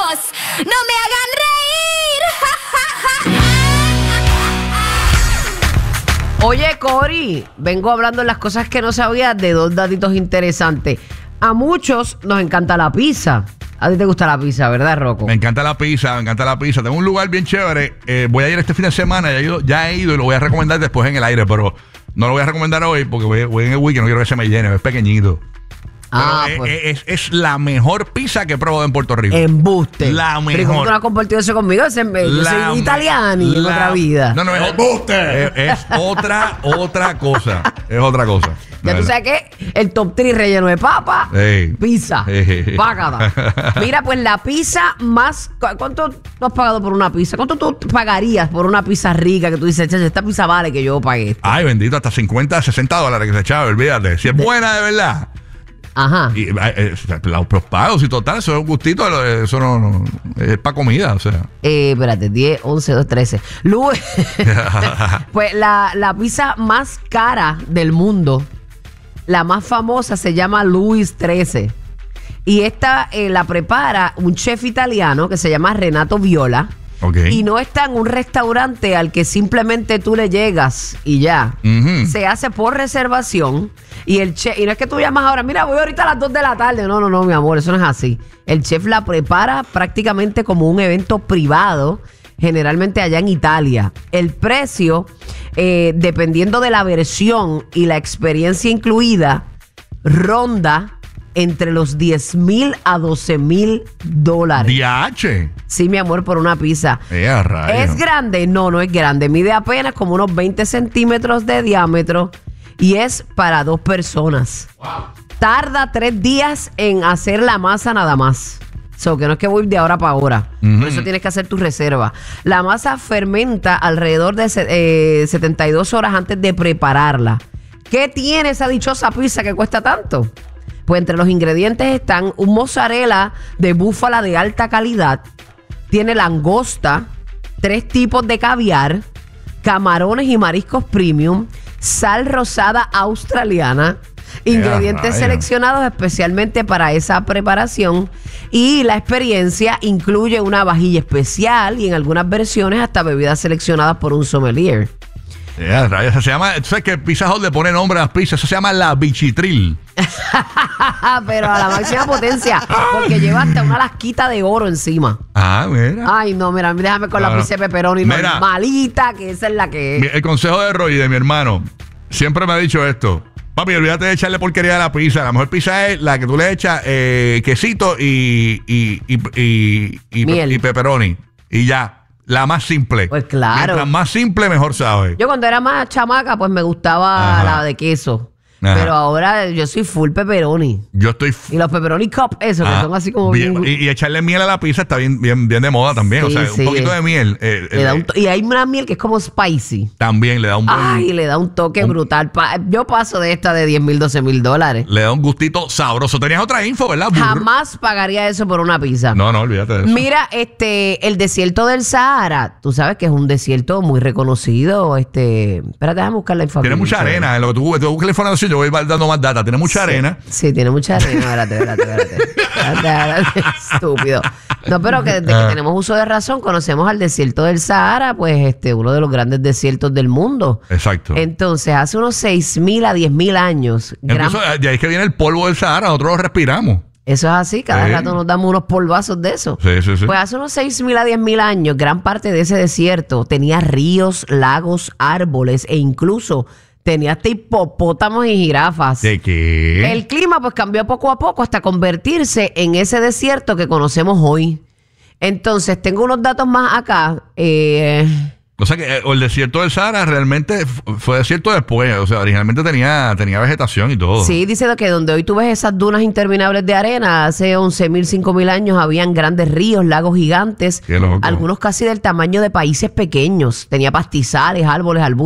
amigos, no me hagan reír. Oye, Cori, vengo hablando de las cosas que no sabía de dos datitos interesantes. A muchos nos encanta la pizza. A ti te gusta la pizza, ¿verdad, Rocco? Me encanta la pizza, me encanta la pizza. Tengo un lugar bien chévere. Voy a ir este fin de semana. Ya he ido y lo voy a recomendar después en el aire, pero no lo voy a recomendar hoy porque voy en el weekend. No quiero que se me llene, es pequeñito. Pues. Es la mejor pizza que he probado en Puerto Rico. Embuste. La Pero ¿cómo mejor. tú no has compartido eso conmigo? Yo soy italiano en otra vida. No, es embuste. Es otra cosa. Es otra cosa. Ya tú sabes que el top 3 relleno de papa, pizza, págata. Mira, pues la pizza más... ¿Cuánto tú has pagado por una pizza? ¿Cuánto tú pagarías por una pizza rica que tú dices, chacho, esta pizza vale que yo pagué esto? Ay, bendito, hasta 50, 60 dólares que se echaba, olvídate. Si es buena de verdad. Ajá. Y los pagos y total, eso es un gustito, eso no es para comida, o sea. Espérate, 10, 11, 2, 13. Pues la pizza más cara del mundo, la más famosa, se llama Louis 13. Y esta la prepara un chef italiano que se llama Renato Viola. Okay. Y no está en un restaurante al que simplemente tú le llegas y ya. Uh-huh. Se hace por reservación. Y el chef, y no es que tú llamas ahora, mira, voy ahorita a las 2 de la tarde. No, mi amor, eso no es así. El chef la prepara prácticamente como un evento privado, generalmente allá en Italia. El precio, dependiendo de la versión y la experiencia incluida, ronda entre los $10,000 a $12,000. DH. Sí, mi amor, por una pizza. Rayos. ¿Es grande? No es grande. Mide apenas como unos 20 centímetros de diámetro y es para 2 personas. Wow. Tarda 3 días en hacer la masa nada más. Que no es que voy de ahora para ahora. Uh-huh. Por eso tienes que hacer tu reserva. La masa fermenta alrededor de 72 horas antes de prepararla. ¿Qué tiene esa dichosa pizza que cuesta tanto? Pues entre los ingredientes están un mozzarella de búfala de alta calidad, tiene langosta, 3 tipos de caviar, camarones y mariscos premium, sal rosada australiana, ingredientes seleccionados especialmente para esa preparación, y la experiencia incluye una vajilla especial y en algunas versiones hasta bebidas seleccionadas por un sommelier. Eso se llama, tú sabes que Pizza Hut le pone nombre a las pizzas, eso se llama la bichitril. Pero a la máxima potencia, porque lleva hasta una lasquita de oro encima. Mira. Ay, no, mira, déjame con la pizza de pepperoni normalita, que esa es la que es. El consejo de Roy, de mi hermano, siempre me ha dicho esto: papi, olvídate de echarle porquería a la pizza. La mejor pizza es la que tú le echas quesito y pepperoni. Y ya. La más simple. Pues claro. Mientras más simple, mejor sabe. Yo cuando era más chamaca, pues me gustaba la de queso. Ajá. Pero ahora yo soy full pepperoni. Yo estoy... Y los pepperoni cup, eso, que son así como bien... Y echarle miel a la pizza está bien de moda también. Sí, o sea, un poquito de miel. Y hay una miel que es como spicy. También le da un buen... Ay, le da un toque brutal. Yo paso de esta de $10,000, $12,000. Le da un gustito sabroso. Tenías otra info, ¿verdad? Jamás pagaría eso por una pizza. No, olvídate de eso. Mira, el desierto del Sahara, tú sabes que es un desierto muy reconocido. Espérate, déjame buscar la información. Tiene mucha arena. En lo que tú buscas la información, yo voy dando más data. Tiene mucha arena. Sí, tiene mucha arena. Espérate. Estúpido. No, pero que desde que tenemos uso de razón, conocemos al desierto del Sahara, pues uno de los grandes desiertos del mundo. Exacto. Entonces, hace unos 6,000 a 10,000 años. Incluso, de ahí es que viene el polvo del Sahara, nosotros lo respiramos. Eso es así, cada rato nos damos unos polvazos de eso. Sí. Pues hace unos 6,000 a 10,000 años, gran parte de ese desierto tenía ríos, lagos, árboles e incluso tenía hasta hipopótamos y jirafas. ¿De qué? El clima pues cambió poco a poco hasta convertirse en ese desierto que conocemos hoy. Entonces, tengo unos datos más acá. O sea que el desierto del Sahara realmente fue desierto después. O sea, originalmente tenía vegetación y todo. Sí, dice que donde hoy tú ves esas dunas interminables de arena, hace 11,000, 5,000 años habían grandes ríos, lagos gigantes, algunos casi del tamaño de países pequeños. Tenía pastizales, árboles, arbustos.